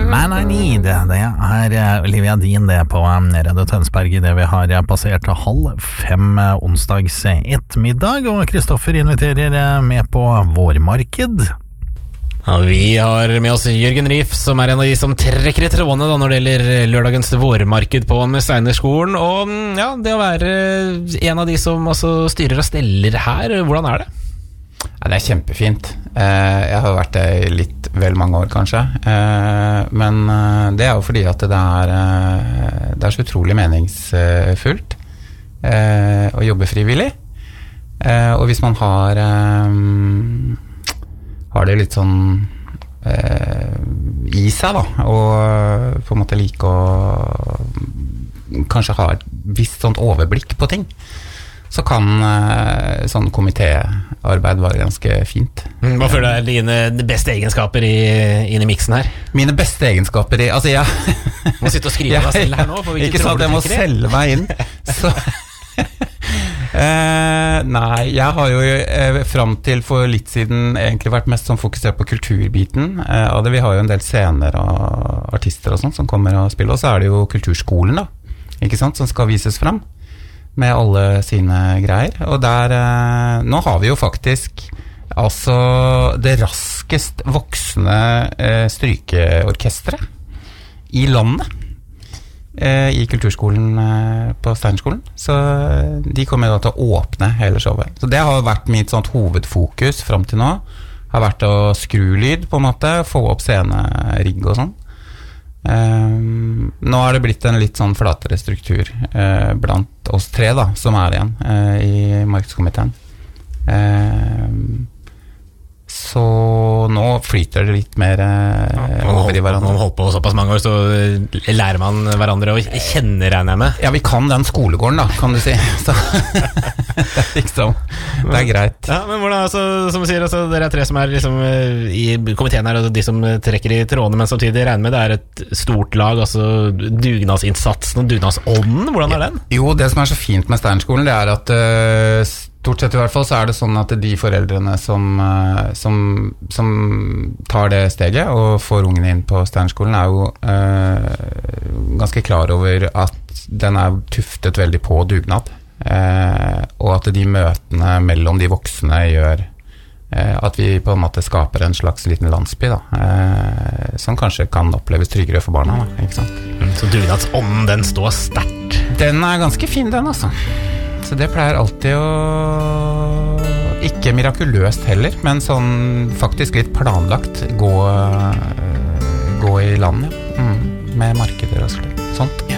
Man I Need, det Olivia Dean det på Radio Tønsberg I det vi har passert 4:30 onsdags ettermiddag, og Kristoffer inviterer med på vårmarked. Ja, vi har med oss Jørgen Riff, som en av de som trekker I trådene da, når det gjelder lørdagens vårmarked på Steinerskolen. Og ja, det å være en av de som altså styrer og steller her, hvordan det? Ja, det kjempefint. Jeg har vært det I litt vel mange år kanskje, men det jo fordi at det er så utrolig meningsfullt å jobbe frivillig, og hvis man har det litt sånn I seg da, og på en måte like å kanskje ha et visst sånt overblikk på ting, så kan sånn komitéarbeid være ganske fint. Hva føler du dine beste egenskaper inn I miksen her? Mine beste egenskaper altså jeg må sitte og skrive deg selv her nå, ikke sant, jeg må selge meg inn så nei, jeg har jo frem til for litt siden egentlig vært mest sånn fokusert på kulturbiten av det. Vi har jo en del scener og artister og sånt som kommer og spiller, og så det jo kulturskolen da, ikke sant, som skal vises frem med alle sine greier, og der nå har vi jo faktisk altså det raskest voksne strykeorkestret I landet I kulturskolen på Steinerskolen, så de kommer da til å åpne hele showet. Så det har vært mitt sånt hovedfokus frem til nå, har vært å skru lyd på en måte, få opp scenerigg og sånn. Nå har det blitt en litt sånn flatere struktur blant oss tre da, som igjen I markedskomiteen. Så nå flyter det litt mer over I hverandre. Når man holdt på såpass mange år, så lærer man hverandre å kjenne regner jeg med. Ja, vi kan den skolegården da, kan du si. Så det liksom, det greit. Ja, men hvordan, altså, som du sier, altså, dere tre som liksom, I komiteen her, og de som trekker I trådene, men samtidig regner med det et stort lag, altså dugnadsinnsatsen og dugnadsånden, hvordan den? Jo, det som så fint med Steinerskolen, det at stort sett I hvert fall så det sånn at de foreldrene som tar det steget og får ungene inn på Steinerskolen jo ganske klar over at den tuftet veldig på dugnad og at de møtene mellom de voksne gjør at vi på en måte skaper en slags liten landsby da, som kanskje kan oppleves tryggere for barna da, ikke sant? Så dugnadsånden den står sterkt? Den ganske fin den altså. Så det pleier alltid å ikke mirakuløst heller, men sånn faktisk litt planlagt gå I landet med markeder og sånt.